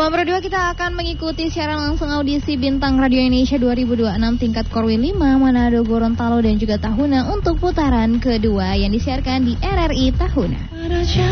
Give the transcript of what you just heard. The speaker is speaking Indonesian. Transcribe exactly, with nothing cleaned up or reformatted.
Nomor dua, kita akan mengikuti siaran langsung audisi Bintang Radio Indonesia dua ribu dua puluh enam tingkat Korwil lima Manado, Gorontalo dan juga Tahuna untuk putaran kedua yang disiarkan di R R I Tahuna.